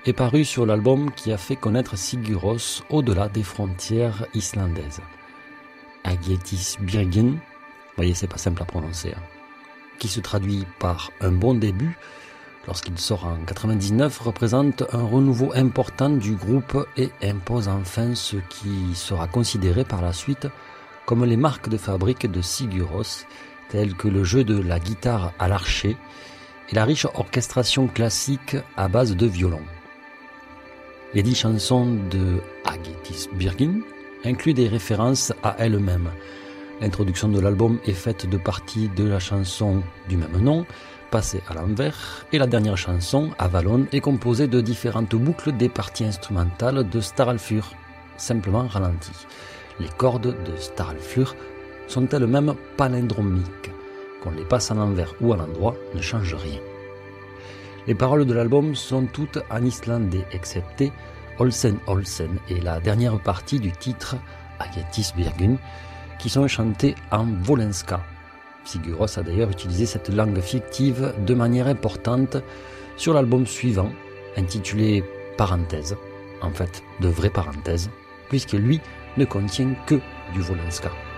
est paru sur l'album qui a fait connaître Sigur Rós au-delà des frontières islandaises. Ægisbyrgin, voyez, c'est pas simple à prononcer, qui se traduit par un bon début, lorsqu'il sort en 99, représente un renouveau important du groupe et impose enfin ce qui sera considéré par la suite comme les marques de fabrique de Sigur Rós, telles que le jeu de la guitare à l'archet et la riche orchestration classique à base de violon. Les 10 chansons de Ægisbyrgin incluent des références à elle-même. L'introduction de l'album est faite de parties de la chanson du même nom, passée à l'envers, et la dernière chanson, Avalon, est composée de différentes boucles des parties instrumentales de Staralfur, simplement ralenties. Les cordes de Staralfur sont elles-mêmes palindromiques. Qu'on les passe à l'envers ou à l'endroit ne change rien. Les paroles de l'album sont toutes en islandais, excepté Olsen Olsen et la dernière partie du titre, Ægisbyrgin, qui sont chantées en volenska. Sigur Rós a d'ailleurs utilisé cette langue fictive de manière importante sur l'album suivant, intitulé Parenthèse, en fait de vraies parenthèses, puisque lui ne contient que du volenska.